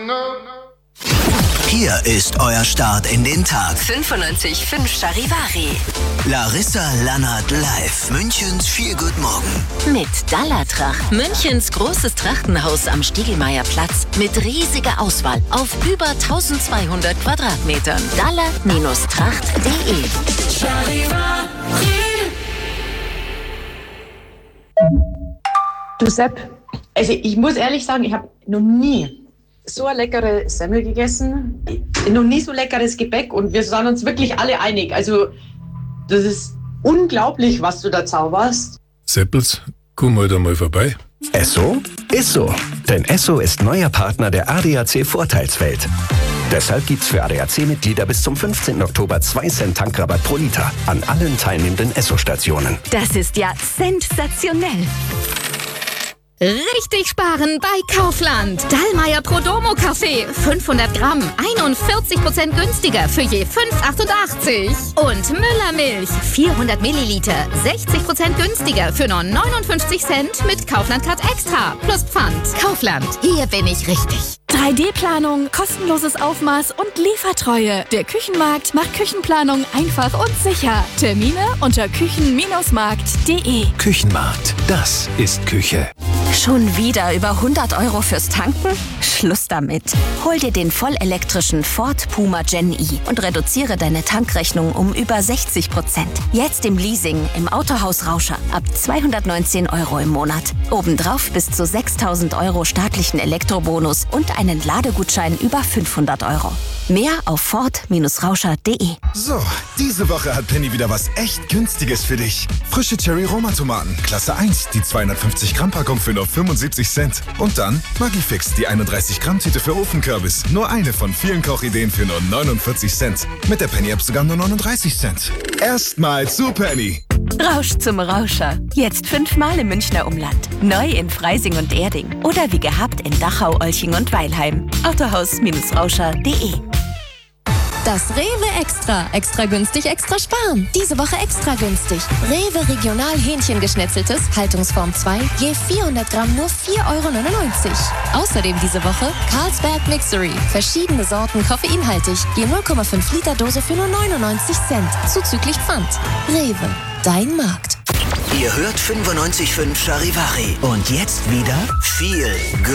Hier ist euer Start in den Tag. 95.5 Charivari. Larissa Lannert live. Münchens Feel Good Morgen. Mit Dallatracht. Münchens großes Trachtenhaus am Stiegelmeierplatz mit riesiger Auswahl auf über 1200 Quadratmetern. Dalla-tracht.de. Du Sepp, also ich muss ehrlich sagen, ich habe noch nie so eine leckere Semmel gegessen, noch nie so leckeres Gebäck und wir sind uns wirklich alle einig. Also das ist unglaublich, was du da zauberst. Seppels, komm halt einmal vorbei. Esso ist so. Denn Esso ist neuer Partner der ADAC Vorteilswelt. Deshalb gibt's für ADAC-Mitglieder bis zum 15. Oktober 2 Cent Tankrabatt pro Liter an allen teilnehmenden Esso-Stationen. Das ist ja sensationell. Richtig sparen bei Kaufland. Dallmayr Prodomo Kaffee 500 Gramm 41% günstiger für je 5,88. Und Müller Milch 400 Milliliter 60% günstiger für nur 59 Cent mit Kaufland Card Extra plus Pfand. Kaufland, hier bin ich richtig. 3D-Planung, kostenloses Aufmaß und Liefertreue. Der Küchenmarkt macht Küchenplanung einfach und sicher. Termine unter küchen-markt.de. Küchenmarkt, das ist Küche. Schon wieder über 100 € fürs Tanken? Schluss damit. Hol dir den vollelektrischen Ford Puma Gen E und reduziere deine Tankrechnung um über 60%. Jetzt im Leasing im Autohaus Rauscher ab 219 € im Monat. Obendrauf bis zu 6.000 € staatlichen Elektrobonus und einen Ladegutschein über 500 €. Mehr auf ford-rauscher.de. So, diese Woche hat Penny wieder was echt Günstiges für dich. Frische Cherry-Roma-Tomaten, Klasse 1, die 250 Gramm Packung für nur 75 Cent. Und dann Maggi-Fix, die 31 Gramm Tüte für Ofenkürbis. Nur eine von vielen Kochideen für nur 49 Cent. Mit der Penny-App sogar nur 39 Cent. Erstmal zu Penny. Rausch zum Rauscher. Jetzt 5-mal im Münchner Umland. Neu in Freising und Erding. Oder wie gehabt in Dachau, Olching und Weilheim. Autohaus-rauscher.de. Das Rewe Extra. Extra günstig, extra sparen. Diese Woche extra günstig. Rewe Regional Hähnchengeschnetzeltes, Haltungsform 2, je 400 Gramm nur 4,99 €. Außerdem diese Woche Carlsberg Mixery. Verschiedene Sorten koffeinhaltig, je 0,5 Liter Dose für nur 99 Cent. Zuzüglich Pfand. Rewe, dein Markt. Ihr hört 95.5 Charivari. Und jetzt wieder Feel Good.